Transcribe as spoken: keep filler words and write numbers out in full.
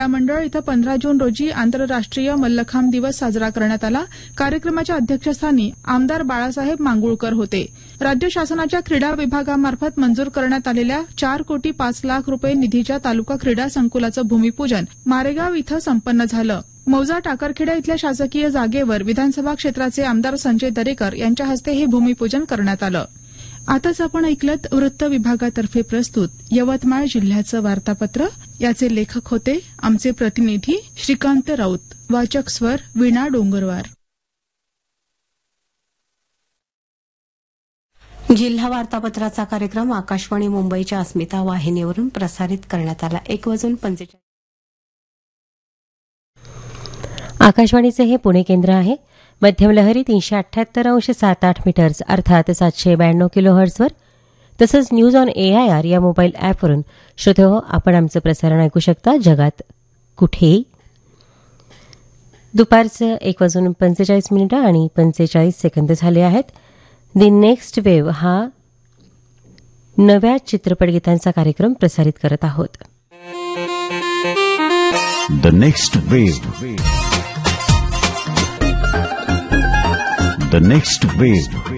मंडळ इथं पंधरा जून रोजी आंतरराष्ट्रीय मल्लखांब दिवस साजरा करण्यात आला. कार्यक्रमाच्या अध्यक्षस्थानी आमदार बाळासाहेब मांगुळकर होते. राज्य शासनाच्या क्रीडा विभागामार्फत मंजूर करण्यात आलेल्या चार कोटी पाच लाख रुपये निधीच्या तालुका क्रीडा संकुलाचं भूमिपूजन मारेगाव इथं संपन्न झालं. मौजा टाकरखेडा इथल्या शासकीय जागेवर विधानसभा क्षेत्राचे आमदार संजय दरेकर यांच्या हस्ते हे भूमिपूजन करण्यात आलं. आताच आपण ऐकलत वृत्त विभागातर्फे प्रस्तुत यवतमाळ जिल्ह्याचं वार्तापत्र. याचे लेखक होते आमचे प्रतिनिधी श्रीकांत राऊत. वाचक स्वर वीणा डोंगरवार. जिल्हा वार्तापत्राचा कार्यक्रम आकाशवाणी मुंबईच्या अस्मिता वाहिनीवरून प्रसारित करण्यात आला. एक वाजून पंचेचाळीस. आकाशवाणीचे हे पुणे केंद्र आहे. मध्यम लहरी तीनशे अठ्ठ्याहत्तर अंश सात आठ मीटर्स अर्थात सातशे ब्याण्णव किलो हर्ट्झवर तसंच न्यूज ऑन एआयआर या मोबाईल ॲपवरून श्रोते हो आपण आमचं प्रसारण ऐकू शकता जगात कुठेही. दुपारचं एक वाजून पंचेचाळीस मिनिटं आणि पंचेचाळीस सेकंद झाले आहेत. दी नेक्स्ट वेव्ह हा नव्या चित्रपटगीतांचा कार्यक्रम प्रसारित करत आहोत. The next wave. The next wave.